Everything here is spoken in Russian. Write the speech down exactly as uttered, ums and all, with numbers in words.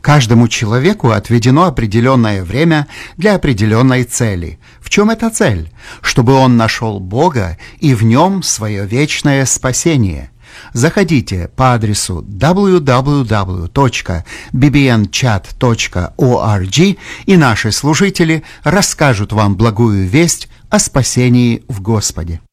Каждому человеку отведено определенное время для определенной цели. В чем эта цель? Чтобы он нашел Бога и в нем свое вечное спасение. Заходите по адресу дабл ю дабл ю дабл ю точка би би эн чат точка орг, и наши служители расскажут вам благую весть о спасении в Господе.